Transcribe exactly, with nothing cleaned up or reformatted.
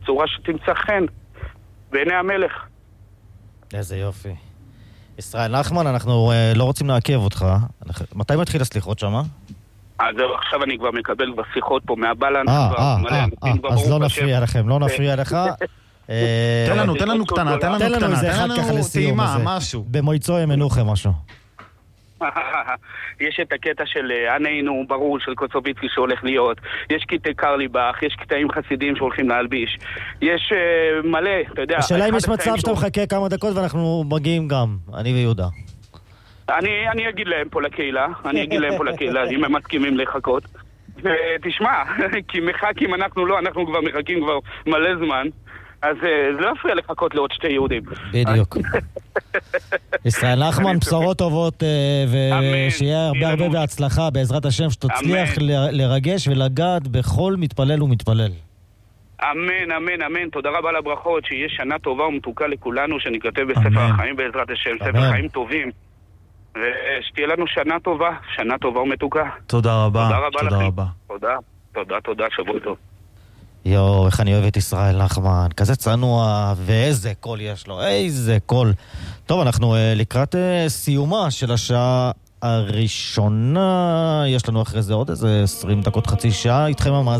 בצורה שתמצא חן בעיני המלך. איזה יופי. ישראל נחמן, אנחנו uh, לא רוצים לעכב אותך. מתי מתחיל הסליחות שמה? אז עכשיו אני כבר מקבל בשיחות פה מהבלנס. אה, אה, אה, אז לא נפריע לכם, לא נפריע לך. תן לנו, תן לנו קטנה, תן לנו קטנה, תן לנו איזה אחד ככה לסיום הזה. במויצוי מנוחה משהו. יש את הקטע של עננו ברור של קוצוביצקי שהולך להיות, יש קטעי קרליבך, יש קטעים חסידים שהולכים להלביש, יש uh, מלא, אתה יודע. השאלה אם יש מצב שאתה מחכה כמה דקות ואנחנו מגיעים גם, אני ויהודה. אני, אני אגיד להם פה לקהילה, אני אגיד להם פה לקהילה אם הם מסכימים לחכות. ותשמע, כי מחכים אנחנו לא, אנחנו כבר מחכים כבר מלא זמן, אז זה לא יפריע לחכות לעוד שתי יהודים. בדיוק. ישראל נחמן, בשורות טובות, ושיהיה הרבה הרבה בהצלחה, בעזרת השם, שתצליח לרגש ולגעת בכל מתפלל ומתפלל. אמן, אמן, אמן. תודה רבה לברכות, שיהיה שנה טובה ומתוקה לכולנו, שנכתב בספר החיים בעזרת השם, ספר חיים טובים. ושתהיה לנו שנה טובה, שנה טובה ומתוקה. תודה רבה. תודה רבה תודה לכם. רבה. תודה, תודה, תודה, שבוע טוב. יו, איך אני אוהב את ישראל נחמן, כזה צנוע, ואיזה קול יש לו, איזה קול. טוב, אנחנו uh, לקראת uh, סיומה של השעה הראשונה, יש לנו אחרי זה עוד איזה עשרים דקות, חצי שעה, איתכם המאזינים.